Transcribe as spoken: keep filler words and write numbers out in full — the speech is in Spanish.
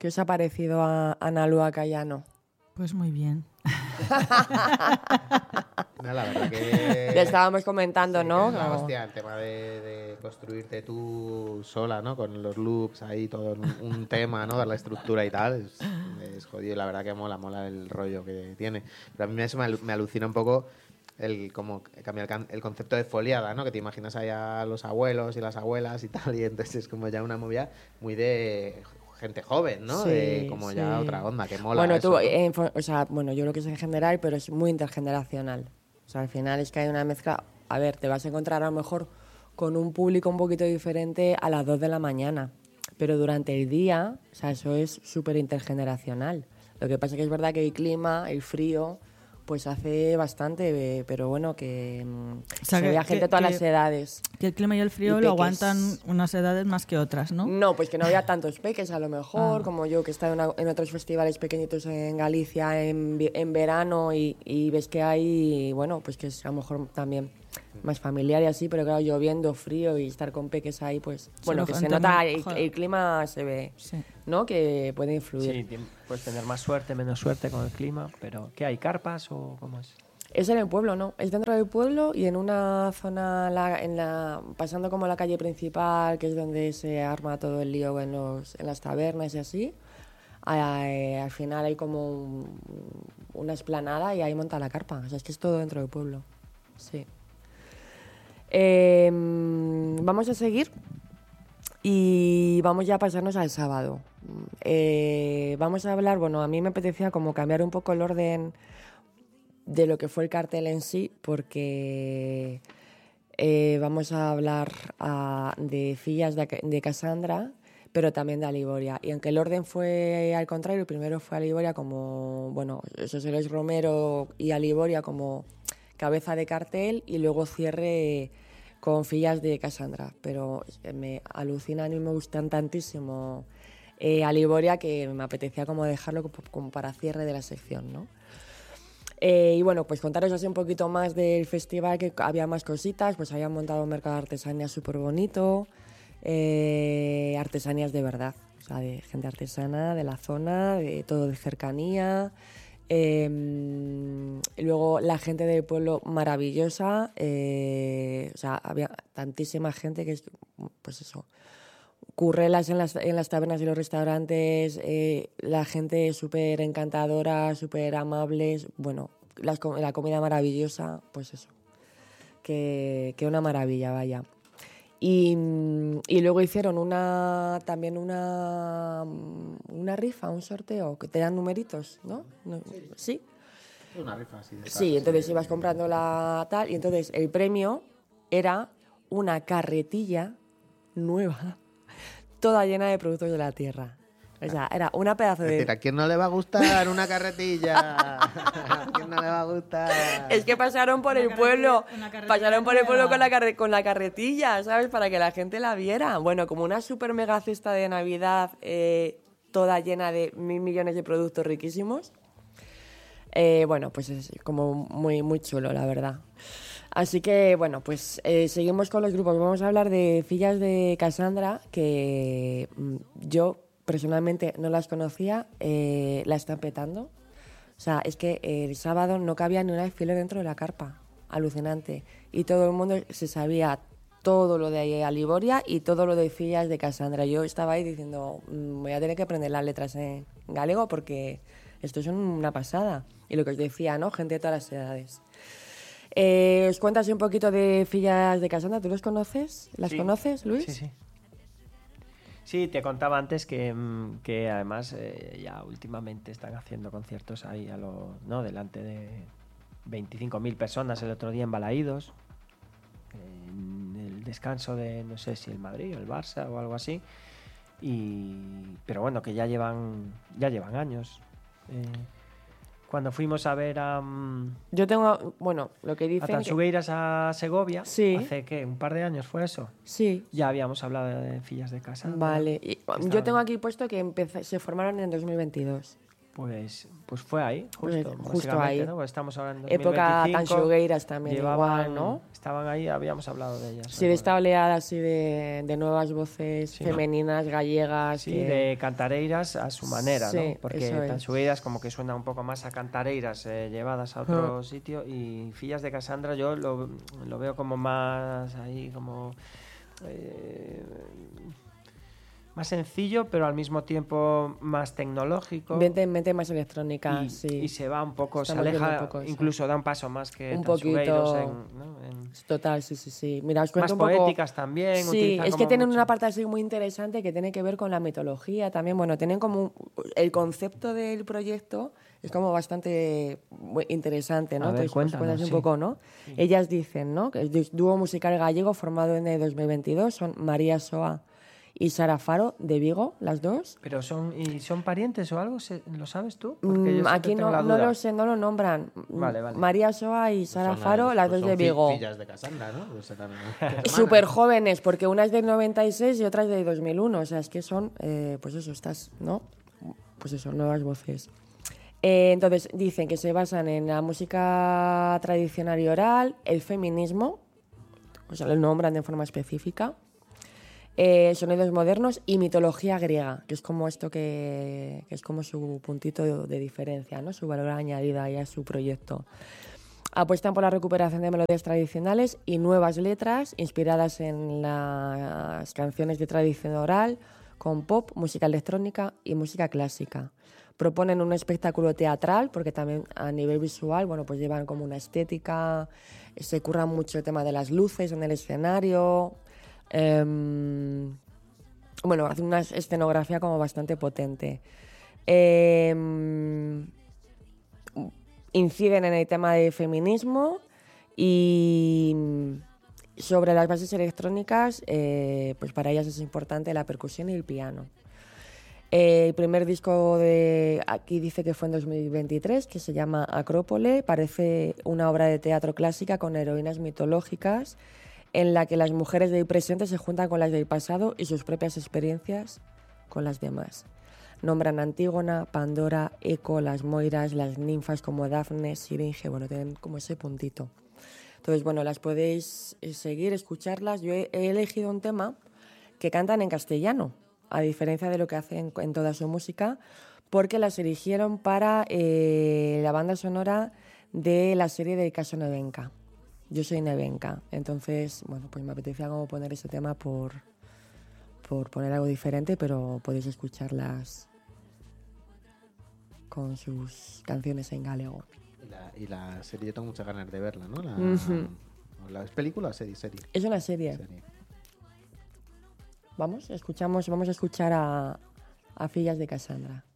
¿Qué os ha parecido a Ana Lua Cayano? Pues muy bien. No, la verdad que... Le estábamos comentando, sí, ¿no? que es la Como... hostia, el tema de, de construirte tú sola, ¿no? Con los loops ahí, todo un, un tema, ¿no? Dar la estructura y tal. Es, es jodido, la verdad que mola, mola el rollo que tiene. Pero a mí eso me, alu- me alucina un poco el como cambiar el, can- el concepto de foliada, ¿no? Que te imaginas ahí a los abuelos y las abuelas y tal, y entonces es como ya una movida muy de gente joven, ¿no? Sí, de como sí. ya otra onda, que mola Bueno, eso, tú, ¿no? eh, fo- o sea, bueno, yo creo que es en general, pero es muy intergeneracional. O sea, al final es que hay una mezcla. A ver, te vas a encontrar a lo mejor con un público un poquito diferente a las dos de la mañana, pero durante el día, o sea, eso es súper intergeneracional. Lo que pasa es que es verdad que el clima, el frío, pues hace bastante, eh, pero bueno, que mm, O sea, se que- ve a gente que- de todas que- las edades. Que el clima y el frío Y lo peques. aguantan unas edades más que otras, ¿no? No, pues que no había tantos peques a lo mejor, Ah. como yo que he estado en, una- en otros festivales pequeñitos en Galicia en, vi- en verano y, y ves que hay, bueno, pues que es a lo mejor también más familiar y así, pero claro, lloviendo, frío y estar con peques ahí, pues bueno, Solo que se gente nota, muy- el, joder. el clima se ve, Sí. ¿no? Que puede influir. Sí, tien- puedes tener más suerte, menos suerte con el clima, pero ¿qué hay? ¿Carpas o cómo es? Es en el pueblo, ¿no? Es dentro del pueblo y en una zona, la- en la, pasando como la calle principal, que es donde se arma todo el lío en, los, en las tabernas y así. a- eh, al final hay como un- una explanada y ahí monta la carpa. O sea, es que es todo dentro del pueblo. Sí. Eh, vamos a seguir y vamos ya a pasarnos al sábado. Eh, vamos a hablar, bueno, a mí me apetecía como cambiar un poco el orden de lo que fue el cartel en sí, porque eh, vamos a hablar ah, de Fillas de, de Cassandra, pero también de Aliboria. Y aunque el orden fue al contrario, primero fue Aliboria como, bueno, José Luis Romero y Aliboria como cabeza de cartel y luego cierre con Fillas de Cassandra. Pero me alucinan y me gustan tantísimo eh, Aliboria que me apetecía como dejarlo como, como para cierre de la sección, ¿no? Eh, y bueno, pues contaros así un poquito más del festival, que había más cositas, pues habían montado un mercado de artesanías súper bonito, eh, artesanías de verdad, o sea, de gente artesana de la zona, de todo de cercanía. Eh, y luego la gente del pueblo maravillosa, eh, o sea, había tantísima gente que es, pues eso, currelas en las, en las tabernas y los restaurantes, eh, la gente súper encantadora, súper amables, bueno, las com- la comida maravillosa, pues eso, que, que una maravilla, vaya. Y, y luego hicieron una también una, una rifa, un sorteo, que te dan numeritos, ¿no? No- ¿Sí? Una rifa así de Sí, estas, entonces sí. ibas comprando la tal, y entonces el premio era una carretilla nueva, toda llena de productos de la tierra. O sea, era una pedazo Es decir, de... ¿a quién no le va a gustar una carretilla? ¿A quién no le va a gustar? Es que pasaron por Una el carretilla- pueblo, una carretilla pasaron por el pueblo nueva. con la, carre- con la carretilla, ¿sabes? Para que la gente la viera. Bueno, como una super mega cesta de Navidad, eh, toda llena de mil millones de productos riquísimos. Eh, bueno, pues es como muy, muy chulo, la verdad. Así que, bueno, pues eh, seguimos con los grupos. Vamos a hablar de Fillas de Cassandra, que mm, yo personalmente no las conocía, eh, la están petando. O sea, es que eh, el sábado no cabía ni un alfiler dentro de la carpa. Alucinante. Y todo el mundo se sabía todo lo de Aliboria y todo lo de Fillas de Cassandra. Yo estaba ahí diciendo, mm, voy a tener que aprender las letras en galego porque esto es una pasada. Y lo que os decía, ¿no? Gente de todas las edades. Eh, ¿Os cuentas un poquito de Fillas de Cassandra? ¿Tú los conoces? ¿Las Sí. conoces, Luis? Sí, sí. Sí, te contaba antes que, mm, que además eh, ya últimamente están haciendo conciertos ahí a lo, ¿no? delante de veinticinco mil personas el otro día en Balaídos, en el descanso de no sé si el Madrid o el Barça o algo así. Y pero bueno, que ya llevan ya llevan años. Eh, cuando fuimos a ver a, mm, Yo tengo, bueno, lo que a dicen... que- Tansugueiras a Segovia, Sí. hace ¿qué? Un par de años fue eso. Sí, Ya habíamos hablado de Fillas de Casa. vale. Y, yo estaban- tengo aquí puesto que empeza- se formaron en dos mil veintidós. Pues, pues fue ahí, Pues justo, justo básicamente, ahí. ¿no? Pues estamos ahora en Época tan dos mil veinticinco, xogueiras también, llevaban, igual, ¿no? Estaban ahí, habíamos hablado de ellas. Sí, de esta oleada así de, de nuevas voces Sí. femeninas, gallegas. Sí, que- de cantareiras a su manera, Sí, ¿no? Porque eso es. Tanxugueiras como que suena un poco más a cantareiras eh, llevadas a otro sitio, y Fillas de Casandra yo lo, lo veo como más ahí, como... eh, más sencillo, pero al mismo tiempo más tecnológico. Vente, vente más electrónica, y, sí. y se va un poco, Estamos se viendo aleja, un poco eso. incluso da un paso más que Un Tanxugueiros poquito- en, ¿no? en- Total, sí, sí, sí. Mira, os más cuento un poco... poéticas también. Sí, utilizan es que como tienen mucho- una parte así muy interesante que tiene que ver con la mitología también. Bueno, tienen como un- el concepto del proyecto es como bastante muy interesante, ¿no? A ver, Entonces, os cuéntanos, cuentas un sí. poco, ¿no? Ellas dicen, ¿no? Que el dúo musical gallego formado en el dos mil veintidós son María Soa y Sara Faro de Vigo, las dos. Pero son, ¿y son parientes o algo? ¿Se- ¿Lo sabes tú? Mm, Porque yo siempre aquí tengo no, la no duda. lo sé, no lo nombran. Vale, vale. María Soa y Sara Son Faro, las pues dos son de fi- Vigo. Fillas de Casandra, ¿no? Pues serán hermanas. Súper jóvenes, porque una es del noventa y seis y otra es del dos mil uno. O sea, es que son, eh, pues eso, estas, ¿no? Pues eso, nuevas voces. Eh, entonces, dicen que se basan en la música tradicional y oral, el feminismo, o sea, lo nombran de forma específica, eh, sonidos modernos y mitología griega, que es como esto que, que es como su puntito de, de diferencia, ¿no? Su valor añadido ahí a su proyecto. Apuestan por la recuperación de melodías tradicionales y nuevas letras inspiradas en las canciones de tradición oral, con pop, música electrónica y música clásica. Proponen un espectáculo teatral, porque también a nivel visual, bueno, pues llevan como una estética, se curran mucho el tema de las luces en el escenario. em, bueno, hacen una escenografía como bastante potente. Em, inciden en el tema de feminismo y sobre las bases electrónicas, eh, pues para ellas es importante la percusión y el piano. Eh, el primer disco de aquí dice que fue en dos mil veintitrés, que se llama Acrópole, parece una obra de teatro clásica con heroínas mitológicas en la que las mujeres del presente se juntan con las del pasado y sus propias experiencias con las demás. Nombran Antígona, Pandora, Eco, las Moiras, las ninfas como Dafne, Siringe, bueno, tienen como ese puntito. Entonces, bueno, las podéis eh, seguir, escucharlas. Yo he, he elegido un tema que cantan en castellano, a diferencia de lo que hacen en toda su música, porque las eligieron para eh, la banda sonora de la serie del caso Nevenka. Yo soy Nevenka, entonces, bueno, pues me apetecía como poner ese tema por, por poner algo diferente, pero podéis escucharlas con sus canciones en galego. Y la, y la serie, yo tengo muchas ganas de verla, ¿no? La, Ujú. ¿la ¿Es película o serie? Serie. Es una serie. Serie. Vamos, escuchamos, vamos a escuchar a, a Fillas de Casandra.